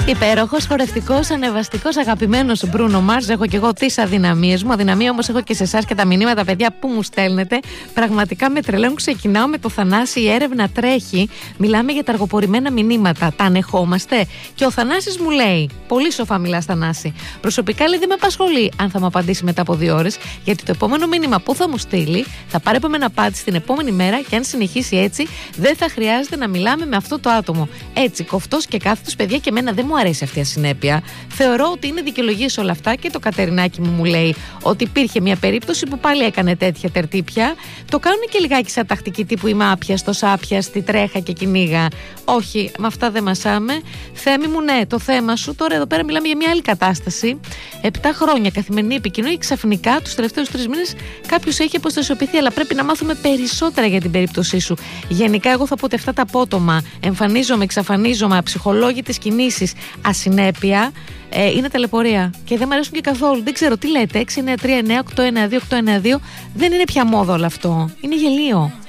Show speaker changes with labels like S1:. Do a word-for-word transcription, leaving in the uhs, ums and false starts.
S1: Υπέροχος, χορευτικός, ανεβαστικός, αγαπημένος Μπρούνο Μάρς. Έχω και εγώ τις αδυναμίες μου. Αδυναμία όμως έχω και σε εσάς και τα μηνύματα, παιδιά, που μου στέλνετε. Πραγματικά με τρελαίνουν. Ξεκινάω με το Θανάση. Η έρευνα τρέχει. Μιλάμε για τα αργοπορημένα μηνύματα. Τα ανεχόμαστε. Και ο Θανάσης μου λέει: πολύ σοφά μιλάς, Θανάση. Προσωπικά λέει: δεν με απασχολεί αν θα μου απαντήσει μετά από δύο ώρες. Γιατί το επόμενο μήνυμα που θα μου στείλει θα πάρει από μένα απάντηση την επόμενη μέρα. Και αν συνεχίσει έτσι, δεν θα χρειάζεται να μιλάμε με αυτό το άτομο. Έτσι, κοφτός και κάθετος, παιδιά, και εμένα δεν μου αρέσει αυτή η ασυνέπεια. Θεωρώ ότι είναι δικαιολογίες όλα αυτά και το Κατερινάκι μου μου λέει ότι υπήρχε μια περίπτωση που πάλι έκανε τέτοια τερτύπια. Το κάνουν και λιγάκι σαν τακτική τύπου είμαι άπιαστος, άπιαστη, τρέχα και κυνήγα. Όχι, με αυτά δεν μασάμε. Θέμη μου, ναι, το θέμα σου. Τώρα εδώ πέρα μιλάμε για μια άλλη κατάσταση. Επτά χρόνια καθημερινή επικοινωνία, ξαφνικά τους τελευταίους τρεις μήνες κάποιος έχει αποστασιοποιηθεί. Αλλά πρέπει να μάθουμε περισσότερα για την περίπτωσή σου. Γενικά, εγώ θα πω ότι αυτά τα απότομα, εμφανίζομαι, εξαφανίζομαι, αψυχολόγητες κινήσεις, ασυνέπεια, ε, είναι ταλαιπωρία. Και δεν μου αρέσουν και καθόλου. Δεν ξέρω τι λέτε. έξι εννιά τρία εννιά οκτώ ένα δύο οκτώ ένα δύο. Δεν είναι πια μόδα όλο αυτό. Είναι γελίο.